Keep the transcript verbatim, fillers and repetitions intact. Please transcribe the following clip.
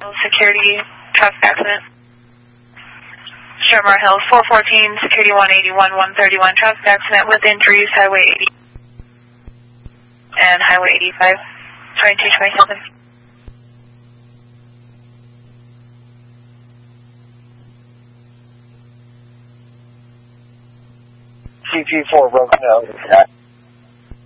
Security traffic accident. Shermar Hills, four fourteen, security one eighty-one, one thirty-one, traffic accident with injuries, Highway eighty and Highway eighty-five, twenty-two twenty-seven. C P four broken out.